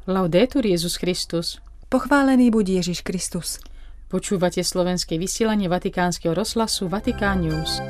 Laudetur Jesus Christus. Pochválený buď Ježiš Kristus. Počúvate slovenské vysielanie Vatikánskeho rozhlasu Vatikán News.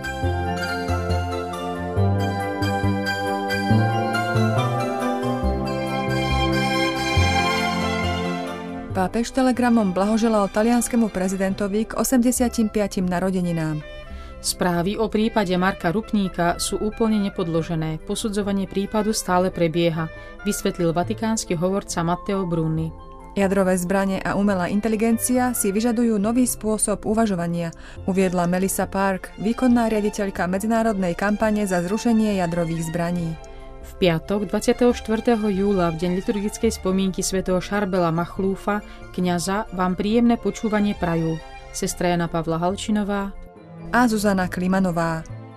Pápež telegramom blahoželal talianskemu prezidentovi k 85. narodeninám. Správy o prípade Marka Rupníka sú úplne nepodložené. Posudzovanie prípadu stále prebieha, vysvetlil vatikánsky hovorca Matteo Bruni. Jadrové zbrane a umelá inteligencia si vyžadujú nový spôsob uvažovania, uviedla Melissa Park, výkonná riaditeľka medzinárodnej kampane za zrušenie jadrových zbraní. V piatok 24. júla, v deň liturgickej spomienky svätého Šarbela Machlúfa, kňaza, vám príjemné počúvanie prajú sestra Jana Pavla Halčinová a Zuzana Klimanová.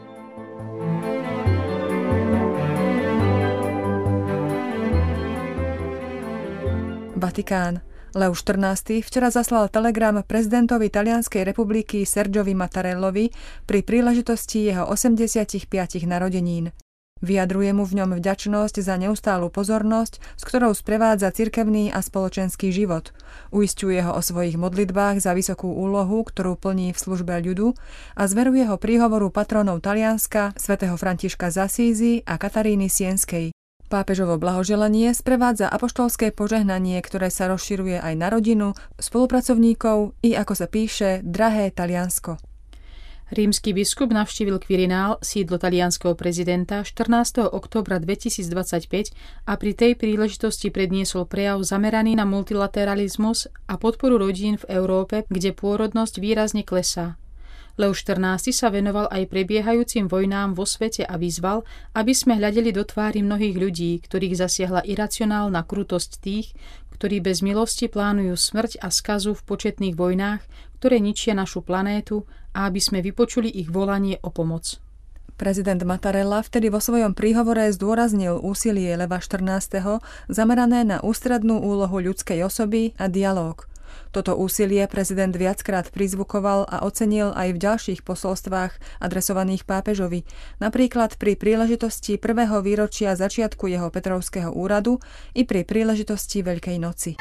Vatikán. Leo XIV včera zaslal telegram prezidentovi Talianskej republiky Sergiovi Mattarellovi pri príležitosti jeho 85 narodenín. Vyjadruje mu v ňom vďačnosť za neustálu pozornosť, s ktorou sprevádza cirkevný a spoločenský život. Uisťuje ho o svojich modlitbách za vysokú úlohu, ktorú plní v službe ľudu, a zveruje ho príhovoru patrónov Talianska, svätého Františka z Asízy a Kataríny Sienskej. Pápežovo blahoželanie sprevádza apoštolské požehnanie, ktoré sa rozširuje aj na rodinu, spolupracovníkov i, ako sa píše, drahé Taliansko. Rímsky biskup navštívil Quirinal, sídlo talianskeho prezidenta, 14. októbra 2025 a pri tej príležitosti predniesol prejav zameraný na multilateralizmus a podporu rodín v Európe, kde pôrodnosť výrazne klesá. Leo XIV sa venoval aj prebiehajúcim vojnám vo svete a vyzval, aby sme hľadeli do tvári mnohých ľudí, ktorých zasiahla iracionálna krutosť tých, ktorí bez milosti plánujú smrť a skazu v početných vojnách, ktoré ničia našu planétu, a aby sme vypočuli ich volanie o pomoc. Prezident Mattarella vtedy vo svojom príhovore zdôraznil úsilie Leva XIV. Zamerané na ústrednú úlohu ľudskej osoby a dialóg. Toto úsilie prezident viackrát prizvukoval a ocenil aj v ďalších posolstvách adresovaných pápežovi, napríklad pri príležitosti 1. výročia začiatku jeho Petrovského úradu i pri príležitosti Veľkej noci.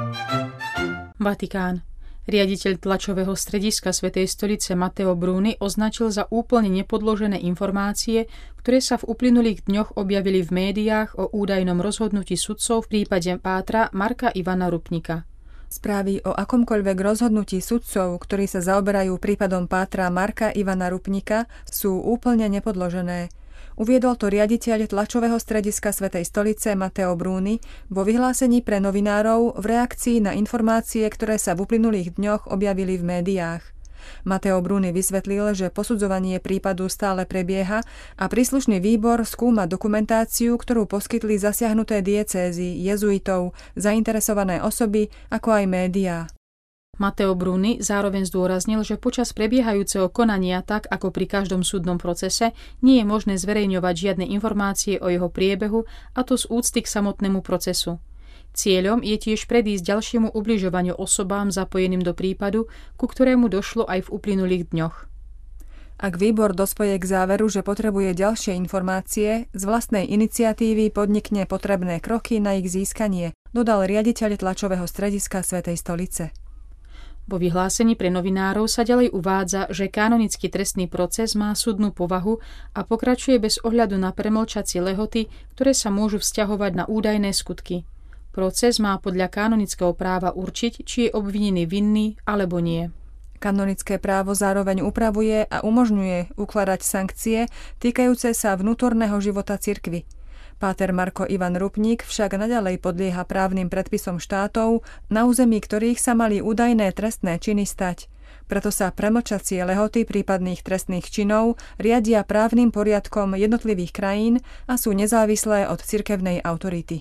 Vatikán. Riaditeľ tlačového strediska Svätej stolice Matteo Bruni označil za úplne nepodložené informácie, ktoré sa v uplynulých dňoch objavili v médiách o údajnom rozhodnutí sudcov v prípade pátra Marka Ivana Rupnika. Správy o akomkoľvek rozhodnutí sudcov, ktorí sa zaoberajú prípadom pátra Marka Ivana Rupnika, sú úplne nepodložené. Uviedol to riaditeľ tlačového strediska Svätej stolice Matteo Bruni vo vyhlásení pre novinárov v reakcii na informácie, ktoré sa v uplynulých dňoch objavili v médiách. Matteo Bruni vysvetlil, že posudzovanie prípadu stále prebieha a príslušný výbor skúma dokumentáciu, ktorú poskytli zasiahnuté diecézy, jezuitov, zainteresované osoby, ako aj médiá. Matteo Bruni zároveň zdôraznil, že počas prebiehajúceho konania, tak ako pri každom súdnom procese, nie je možné zverejňovať žiadne informácie o jeho priebehu, a to z úcty k samotnému procesu. Cieľom je tiež predísť ďalšiemu ubližovaniu osobám zapojeným do prípadu, ku ktorému došlo aj v uplynulých dňoch. Ak výbor dospeje k záveru, že potrebuje ďalšie informácie, z vlastnej iniciatívy podnikne potrebné kroky na ich získanie, dodal riaditeľ tlačového strediska Svätej stolice. Vo vyhlásení pre novinárov sa ďalej uvádza, že kanonický trestný proces má súdnu povahu a pokračuje bez ohľadu na premlčacie lehoty, ktoré sa môžu vzťahovať na údajné skutky. Proces má podľa kanonického práva určiť, či je obvinený vinný alebo nie. Kanonické právo zároveň upravuje a umožňuje ukladať sankcie týkajúce sa vnútorného života cirkvi. Páter Marko Ivan Rupník však naďalej podlieha právnym predpisom štátov, na území ktorých sa mali údajné trestné činy stať. Preto sa premlčacie lehoty prípadných trestných činov riadia právnym poriadkom jednotlivých krajín a sú nezávislé od cirkevnej autority.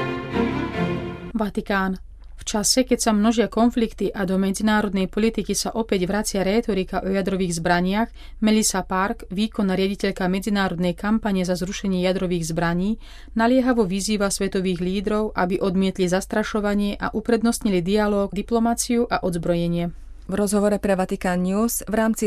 Vatikán. V čase, keď sa množia konflikty a do medzinárodnej politiky sa opäť vracia rétorika o jadrových zbraniach, Melissa Park, výkonná riaditeľka medzinárodnej kampane za zrušenie jadrových zbraní, naliehavo vyzýva svetových lídrov, aby odmietli zastrašovanie a uprednostnili dialóg, diplomáciu a odzbrojenie. V rozhovore pre Vatikán News v rámci